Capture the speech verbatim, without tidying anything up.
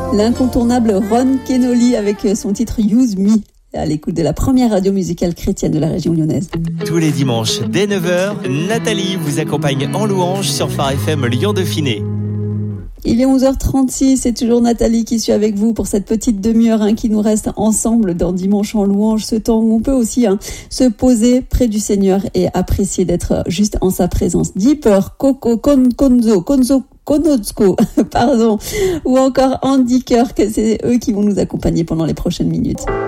L'incontournable Ron Kenoly avec son titre Use Me, à l'écoute de la première radio musicale chrétienne de la région lyonnaise. Tous les dimanches dès neuf heures, Nathalie vous accompagne en louange sur Phare F M Lyon-Dauphiné. Il est onze heures trente-six, c'est toujours Nathalie qui suis avec vous pour cette petite demi-heure hein, qui nous reste ensemble dans Dimanche en louange, ce temps où on peut aussi hein, se poser près du Seigneur et apprécier d'être juste en sa présence. Deeper, Coco, Kon, Konzo, Konzo, Konozko, pardon, ou encore Andy Kirk, c'est eux qui vont nous accompagner pendant les prochaines minutes.